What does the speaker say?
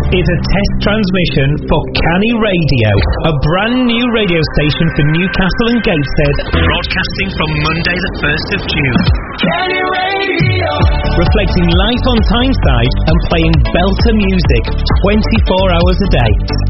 is a test transmission for Canny Radio, a brand new radio station for Newcastle and Gateshead, broadcasting from Monday the 1st of June. Canny Radio! Reflecting life on Tyneside and playing belter music 24 hours a day.